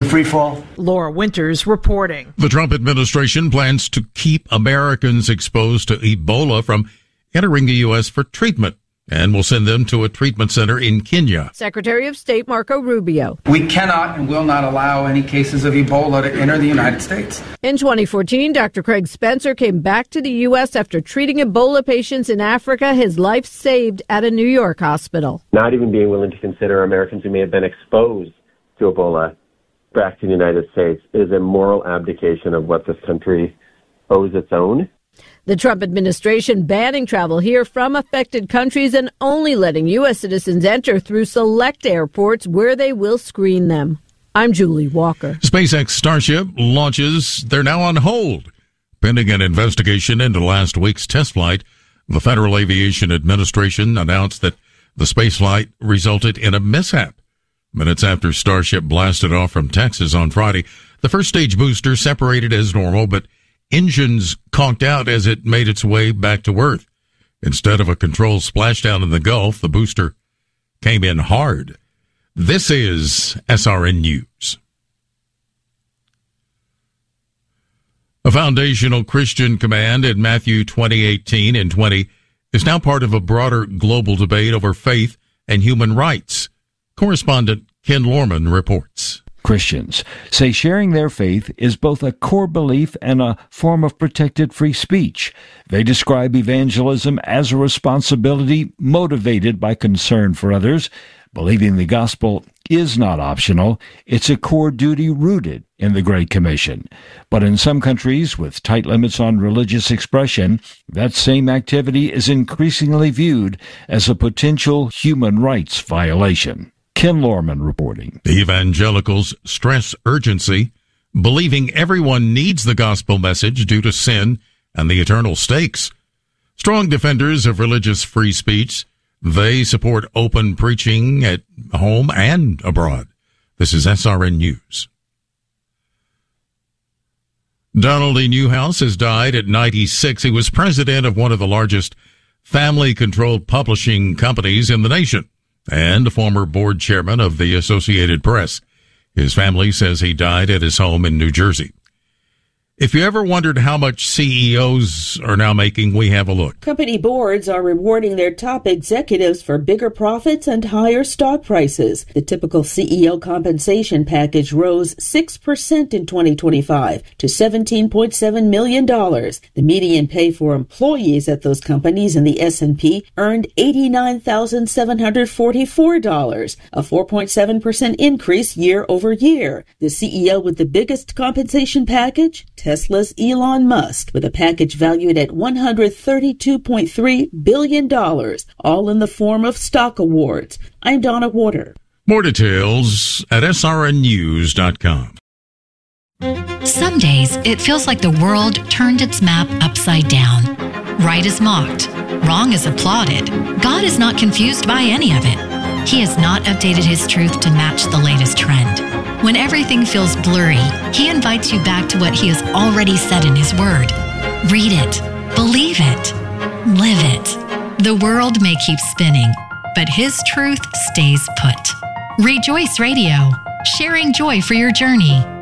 free fall. Laura Winters reporting. The Trump administration plans to keep Americans exposed to Ebola from entering the U.S. for treatment and will send them to a treatment center in Kenya. Secretary of State Marco Rubio. We cannot and will not allow any cases of Ebola to enter the United States. In 2014, Dr. Craig Spencer came back to the U.S. after treating Ebola patients in Africa. His life saved at a New York hospital. Not even being willing to consider Americans who may have been exposed to Ebola back to the United States is a moral abdication of what this country owes its own. The Trump administration banning travel here from affected countries and only letting U.S. citizens enter through select airports where they will screen them. I'm Julie Walker. SpaceX Starship launches. They're now on hold, pending an investigation into last week's test flight. The Federal Aviation Administration announced that the spaceflight resulted in a mishap. Minutes after Starship blasted off from Texas on Friday, the first stage booster separated as normal, but engines conked out as it made its way back to Earth. Instead of a controlled splashdown in the Gulf, the booster came in hard. This is SRN News. A foundational Christian command in Matthew 20:18 and 20 is now part of a broader global debate over faith and human rights. Correspondent Ken Lorman reports. Christians say sharing their faith is both a core belief and a form of protected free speech. They describe evangelism as a responsibility motivated by concern for others. Believing the gospel is not optional. It's a core duty rooted in the Great Commission. But in some countries with tight limits on religious expression, that same activity is increasingly viewed as a potential human rights violation. Ken Lorman reporting. Evangelicals stress urgency, believing everyone needs the gospel message due to sin and the eternal stakes. Strong defenders of religious free speech, they support open preaching at home and abroad. This is SRN News. Donald E. Newhouse has died at 96. He was president of one of the largest family-controlled publishing companies in the nation, and a former board chairman of the Associated Press. His family says he died at his home in New Jersey. If you ever wondered how much CEOs are now making, we have a look. Company boards are rewarding their top executives for bigger profits and higher stock prices. The typical CEO compensation package rose 6% in 2025 to $17.7 million. The median pay for employees at those companies in the S&P earned $89,744, a 4.7% increase year over year. The CEO with the biggest compensation package? Tesla's Elon Musk, with a package valued at $132.3 billion, all in the form of stock awards. I'm Donna Water. More details at srnnews.com. Some days, it feels like the world turned its map upside down. Right is mocked. Wrong is applauded. God is not confused by any of it. He has not updated his truth to match the latest trend. When everything feels blurry, he invites you back to what he has already said in his word. Read it, believe it, live it. The world may keep spinning, but his truth stays put. Rejoice Radio, sharing joy for your journey.